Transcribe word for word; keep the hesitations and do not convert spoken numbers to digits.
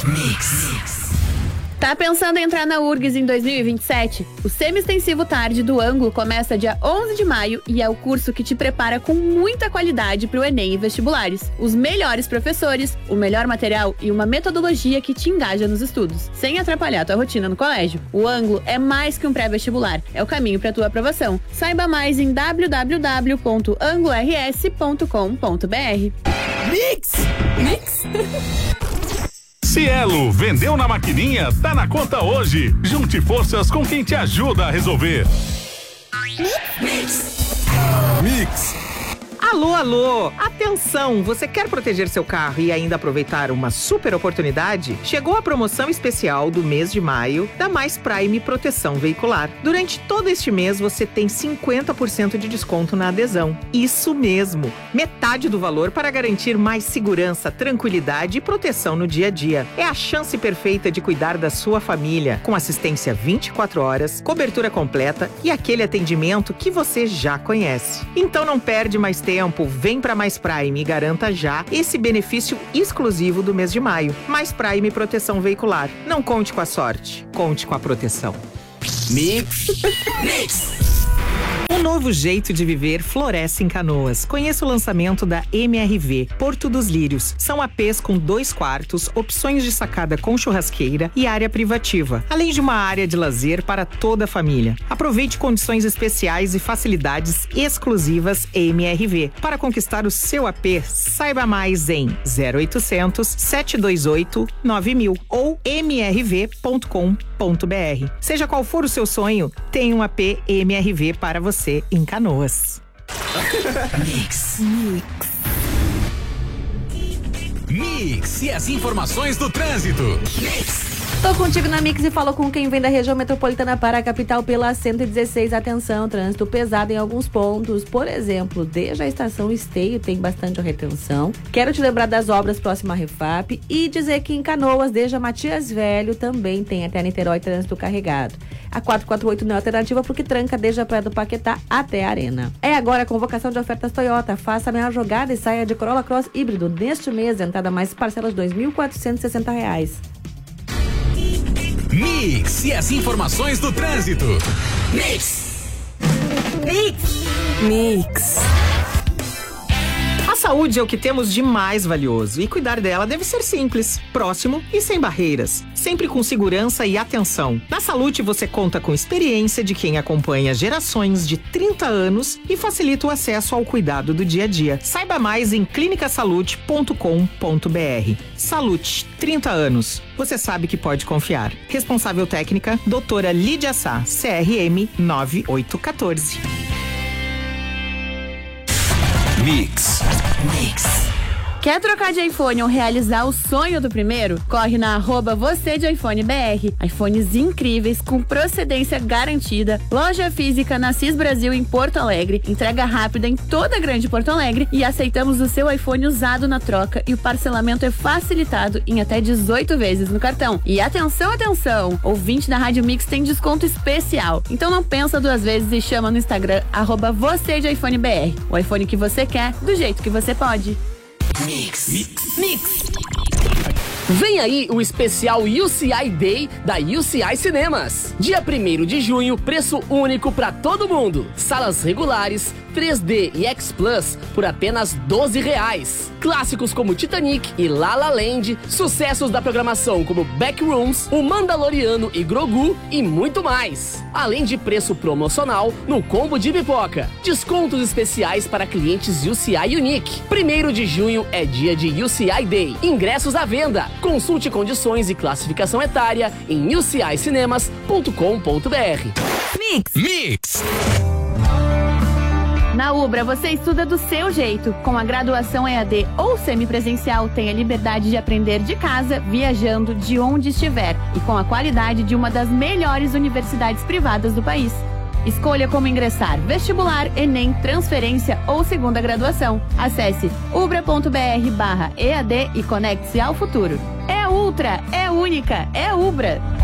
Mix. Tá pensando em entrar na U R G S em dois mil e vinte e sete? O Semi-Extensivo Tarde do Ângulo começa dia onze de maio e é o curso que te prepara com muita qualidade para o Enem e vestibulares. Os melhores professores, o melhor material e uma metodologia que te engaja nos estudos, sem atrapalhar tua rotina no colégio. O Ângulo é mais que um pré-vestibular, é o caminho para tua aprovação. Saiba mais em w w w ponto anglo r s ponto com ponto b r. Mix! Mix! Cielo, vendeu na maquininha, tá na conta hoje. Junte forças com quem te ajuda a resolver. Mix. Mix. Alô, alô! Atenção! Você quer proteger seu carro e ainda aproveitar uma super oportunidade? Chegou a promoção especial do mês de maio da Mais Prime Proteção Veicular. Durante todo este mês você tem cinquenta por cento de desconto na adesão. Isso mesmo! Metade do valor para garantir mais segurança, tranquilidade e proteção no dia a dia. É a chance perfeita de cuidar da sua família, com assistência vinte e quatro horas, cobertura completa e aquele atendimento que você já conhece. Então não perde mais tempo. Tempo, vem para Mais Prime e garanta já esse benefício exclusivo do mês de maio. Mais Prime Proteção Veicular. Não conte com a sorte, conte com a proteção. Mix. Mix. Um novo jeito de viver floresce em Canoas. Conheça o lançamento da M R V, Porto dos Lírios. São A Pês com dois quartos, opções de sacada com churrasqueira e área privativa, além de uma área de lazer para toda a família. Aproveite condições especiais e facilidades exclusivas M R V. Para conquistar o seu A P, saiba mais em zero oitocentos, sete dois oito, nove mil ou m r v ponto com ponto b r. Seja qual for o seu sonho, tem um A P M R V para você em Canoas. Mix. Mix. Mix e as informações do trânsito. Mix. Tô contigo na Mix e falo com quem vem da região metropolitana para a capital pela cento e dezesseis. Atenção, trânsito pesado em alguns pontos. Por exemplo, desde a estação Esteio tem bastante retenção. Quero te lembrar das obras próxima à Refap e dizer que em Canoas, desde a Matias Velho, também tem até Niterói trânsito carregado. A quatrocentos e quarenta e oito não é alternativa porque tranca desde a Praia do Paquetá até a Arena. É agora a convocação de ofertas Toyota. Faça a melhor jogada e saia de Corolla Cross híbrido neste mês. Entrada mais parcelas dois mil quatrocentos e sessenta reais. Mix e as informações do trânsito. Mix. Mix. Mix. A saúde é o que temos de mais valioso e cuidar dela deve ser simples, próximo e sem barreiras, sempre com segurança e atenção. Na Salute você conta com experiência de quem acompanha gerações de trinta anos e facilita o acesso ao cuidado do dia a dia. Saiba mais em clínica salute ponto com ponto b r. Salute, trinta anos. Você sabe que pode confiar. Responsável técnica, doutora Lídia Sá, C R M nove oito um quatro. Mix. Mix. Quer trocar de iPhone ou realizar o sonho do primeiro? Corre na arroba você de iPhone B R. iPhones incríveis, com procedência garantida. Loja física na Cis Brasil em Porto Alegre. Entrega rápida em toda a grande Porto Alegre. E aceitamos o seu iPhone usado na troca. E o parcelamento é facilitado em até dezoito vezes no cartão. E atenção, atenção! Ouvinte da Rádio Mix tem desconto especial. Então não pensa duas vezes e chama no Instagram arroba você de iPhone B R. O iPhone que você quer, do jeito que você pode. Mix. Mix. Mix. Vem aí o especial U C I Day da U C I Cinemas. Dia primeiro de junho, preço único para todo mundo. Salas regulares, três D e X Plus por apenas doze reais. Clássicos como Titanic e La La Land, sucessos da programação como Backrooms, O Mandaloriano e Grogu e muito mais. Além de preço promocional no combo de pipoca. Descontos especiais para clientes U C I Unique. primeiro de junho é dia de U C I Day. Ingressos à venda. Consulte condições e classificação etária em u c i cinemas ponto com ponto b r. Mix. Mix. Na Ubra, você estuda do seu jeito. Com a graduação E A D ou semipresencial, tem a liberdade de aprender de casa, viajando, de onde estiver. E com a qualidade de uma das melhores universidades privadas do país. Escolha como ingressar: vestibular, Enem, transferência ou segunda graduação. Acesse ubra ponto b r barra E A D e conecte-se ao futuro. É Ultra, é única, é Ubra.